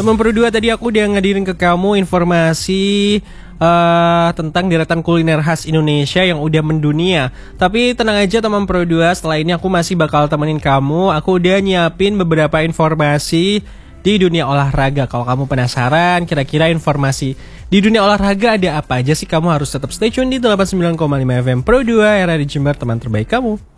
Teman Pro 2, tadi aku udah ngadirin ke kamu informasi tentang deretan kuliner khas Indonesia yang udah mendunia. Tapi tenang aja teman Pro 2, setelah ini aku masih bakal temenin kamu. Aku udah nyiapin beberapa informasi di dunia olahraga. Kalau kamu penasaran kira-kira informasi di dunia olahraga ada apa aja sih, kamu harus tetap stay tune di 89,5 FM Pro 2, era di Jember, teman terbaik kamu.